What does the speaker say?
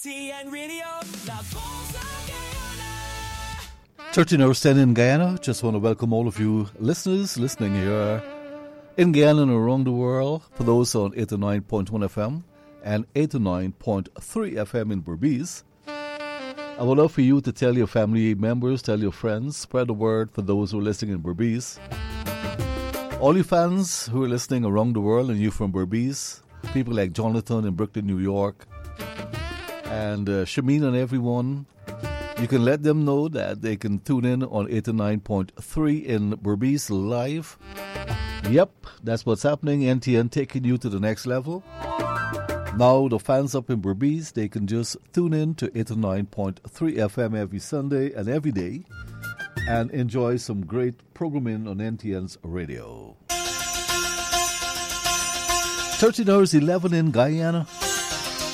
NTN Radio, La Voz Guyana. 13 hours 10 in Guyana. Just want to welcome all of you listeners listening here in Guyana and around the world. For those on 89.1 FM and 89.3 FM in Berbice. I would love for you to tell your family members, tell your friends, spread the word for those who are listening in Berbice. All you fans who are listening around the world and you from Berbice, people like Jonathan in Brooklyn, New York, and Shameen and everyone, you can let them know that they can tune in on 89.3 in Berbice live. Yep, that's what's happening. NTN taking you to the next level. Now, the fans up in Berbice, they can just tune in to 89.3 FM every Sunday and every day and enjoy some great programming on NTN's radio. 13 hours 11 in Guyana.